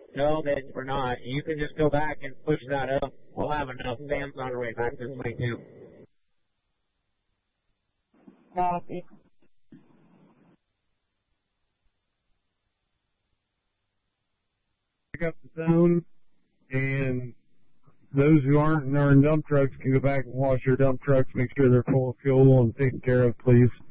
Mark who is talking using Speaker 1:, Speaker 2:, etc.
Speaker 1: No, that we're not. You can just go back and push that up. We'll have enough fans on our way back this way, too.
Speaker 2: Copy.
Speaker 3: Pick up the zone, and those who aren't in our dump trucks can go back and wash your dump trucks, make sure they're full of fuel and taken care of, please.